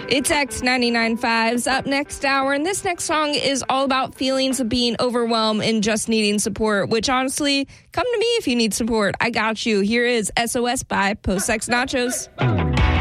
It's X99.5's Up Next Hour, and this next song is all about feelings of being overwhelmed and just needing support, which honestly, come to me if you need support. I got you. Here is SOS by Post Sex Nachos.